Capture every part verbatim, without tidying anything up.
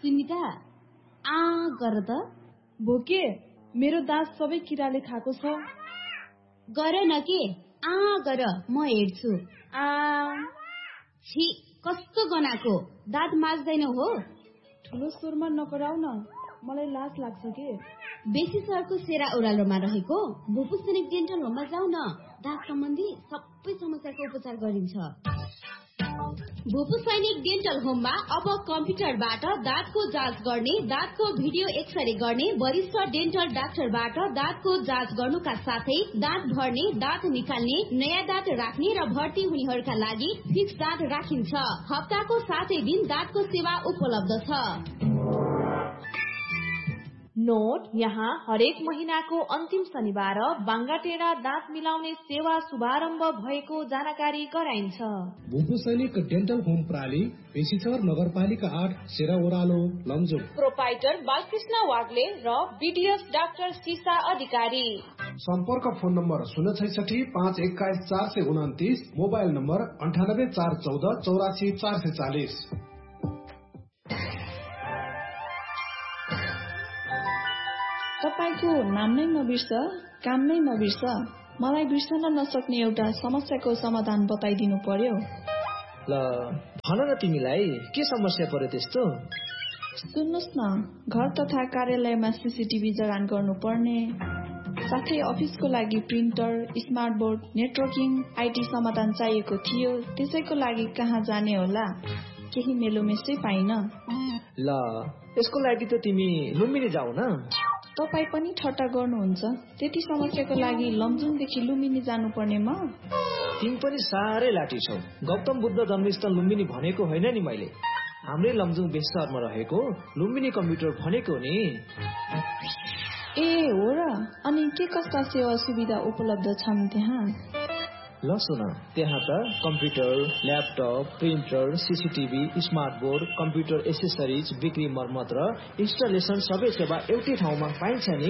सुनिता आ गर त। भोके मेरो दाँत सबै किराले खाएको छ। गर न के आ गर म हेर्छु। आ छी कस्तो गनाको दाँत माझ्दैन हो। ठुलो स्वरमा नकराउ न, मलाई लाज लाग्छ के। बेसी सहरको सेरा ओह्रालोमा रहेको भूपू सैनिक डेन्टल होममा जाऊ न। दाँत सम्बन्धी सबै समस्याको उपचार गरिन्छ। भूपू सैनिक डेन्टल होममा अब कम्प्युटरबाट दाँतको जाँच गर्ने, दाँतको भिडियो एक्सरे गर्ने, वरिष्ठ डेन्टल डाक्टरबाट दाँतको जाँच गर्नुका साथै दाँत भर्ने, दाँत निकाल्ने, नयाँ दाँत राख्ने र भर्ती हुनेहरूका लागि फिक्स दाँत राखिन्छ। हप्ताको सातै दिन दाँतको सेवा उपलब्ध छ। नोट, यहाँ हरेक महिनाको अन्तिम शनिबार बाङ्गाटेढा दाँत मिलाउने सेवा शुभारम्भ भएको जानकारी गराइन्छ। भूपू सैनिक डेन्टल होम प्राली, पेशिचर नगरपालिका आठ, सेरा ओह्रालो, लमजुङ। प्रोपाइटर बालकृष्ण वाग्ले र बीडीएस डाक्टर सीसा अधिकारी। सम्पर्क फोन नम्बर शून्य छैसठी पाँच एक्काइस चार सय उन्तिस, मोबाइल नम्बर अन्ठानब्बे चार चौध चौरासी चार सय चालिस। तपाईको नाम नै नबिर्स, काम नै नबिर्स। मलाई बिर्सन नसक्ने एउटा समस्याको समाधान बताइदिनु पर्यो। ल भन न, तिमीलाई के समस्या पर्यो त्यस्तो? सुन्नुस् न, घर तथा कार्यालयमा सीसीटीभी जडान गर्नुपर्ने, साथै अफिसको लागि printer, smart board, networking, IT समाधान चाहिएको थियो। त्यसैको लागि कहाँ जाने होला? केही मेलोमेसै पाइन। ल यसको लागि त तिमी लुम्बिनी जाऊ न। तपाई पनि ठट्टा गर्नुहुन्छ? त्यति समस्याको लागि लमजुङदेखि लुम्बिनी जानुपर्ने म? तिमी पनि साह्रै लाठी छौ। गौतम बुद्ध जन्मस्थल लुम्बिनी भनेको होइन नि मैले। हाम्रै लमजुङ बेसरमा रहेको लुम्बिनी कम्प्युटर भनेको नि। ए हो र? अनि के कस्ता सेवा सुविधा उपलब्ध छन् त्यहाँ? ल सुन, त्यहाँ त computer, laptop, printer, CCTV, smart board, computer accessories, बिक्री मर्मत र इन्स्टलेसन सबै सेवा एउटै ठाउँमा पाइन्छ नि।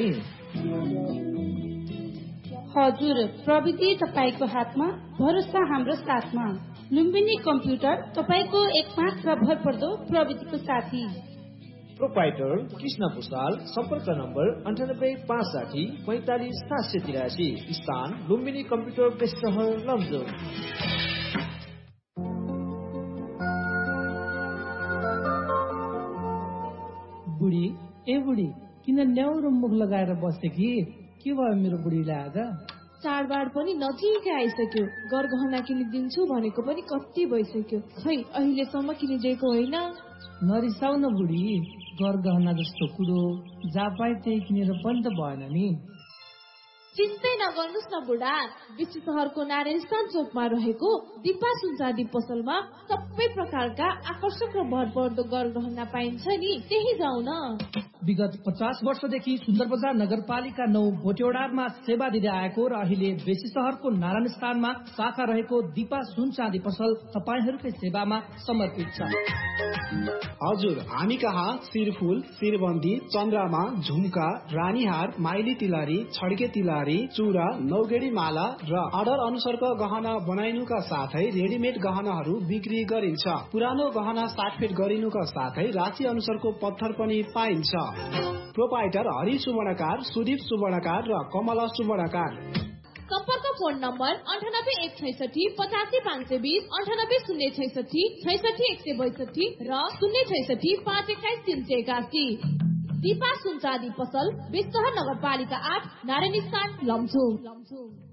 हजुर, प्रविधि तपाईको हातमा, भरोसा हाम्रो साथमा। लुम्बिनी कम्प्युटर तपाईको एकमात्र भरपर्दो प्रविधिको साथी। प्रोपाइटर कृष्ण भूषाल, सम्पर्क नम्बर अन्ठानब्बे पाँच साठी पैंतालिस सात सय तिरासी, स्थान लुम्बिनी कम्प्युटर बेसहर लमजुङ। बुढी ए बुढी, किन ल्याउरो मुख लगाएर बसे कि? के भयो मेरो बुढीलाई आज? चाडबाड पनि नजिकै आइसक्यो। गरगहना किनिदिन्छु भनेको पनि कति भइसक्यो, खै अहिलेसम्म किनिदिएको होइन। नरिसाउ न बुढी, गरगहना जस्तो कुरो जहाँ पाए त्यही किनेर पनि त भएन नि। चिन्तै नगर्नुहोस् न बुढा, बेसी सहरको नारायण स्थान चोकमा रहेको दिपा सुनचाँदी पसलमा सबै प्रकारका आकर्षक र भरपर्दो गरगहना पाइन्छ नि, त्यही जाऊ न। विगत पचास वर्षदेखि सुन्दर बजार नगरपालिका नौ भोटेओडारमा सेवा दिँदै आएको र अहिले बेसी सहरको नारायण स्थानमा शाखा रहेको दिपा सुन चाँदी पसल तपाईहरूकै सेवामा समर्पित छ। हजुर, हामी कहाँ शिरफुल, शिरबन्दी, चन्द्रमा, झुम्का, रानीहार, माइली तिलहरी, छड्के तिलहरी, चुरा, नौगेडी माला र अर्डर अनुसारको गहना बनाइनुका साथै रेडिमेड गहनाहरू बिक्री गरिन्छ। पुरानो गहना साटफेट गरिनुका साथै राशि अनुसारको पत्थर पनि पाइन्छ। प्रोपाइटर हरि सुवर्णकार, सुदीप सुवर्णकार र कमला सुवर्णकार। सम्पर्क फोन नम्बर अन्ठानब्बे एक छैसठी पचासी पाँच सय बिस, अन्ठानब्बे शून्य छैसठी छैसठी एक सय बैसठी र शून्य छैसठी पाँच एक्काइस तीन सय एकासी। दिपा सुनचाँदी पसल, बेसहर नगरपालिका आठ, नारायण स्थान, लमजुङ।